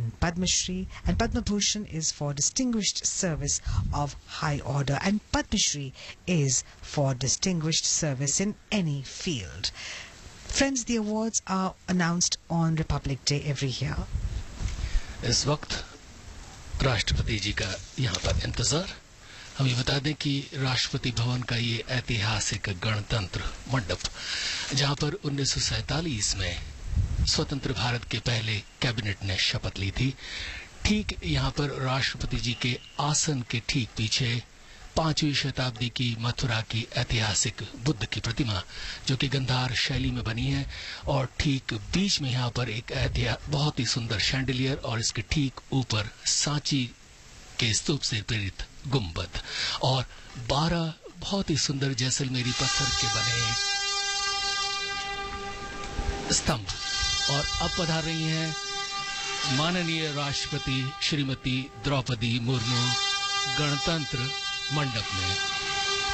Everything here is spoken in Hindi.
and Padma Shri, and Padma Bhushan is for distinguished service of high order, and Padma Shri is for distinguished service in any field. Friends, the awards are announced on Republic Day every year. इस वक्त राष्ट्रपति जी का यहाँ पर इंतजार। हम ये बता दें कि राष्ट्रपति भवन का ये ऐतिहासिक गणतंत्र मंडप, जहाँ पर 1947 में स्वतंत्र भारत के पहले कैबिनेट ने शपथ ली थी, ठीक यहाँ पर राष्ट्रपति जी के आसन के ठीक पीछे 5वीं शताब्दी की मथुरा की ऐतिहासिक बुद्ध की प्रतिमा, जो कि गंधार शैली में बनी है, और ठीक बीच में यहाँ पर एक बहुत ही सुंदर शैंडिलियर, और इसके ठीक ऊपर सांची के स्तूप से प्रेरित गुंबद और 12 बहुत ही सुंदर जैसलमेरी पत्थर के बने स्तंभ। और अब पधार रही हैं माननीय राष्ट्रपति श्रीमती द्रौपदी मुर्मू गणतंत्र मंडप में।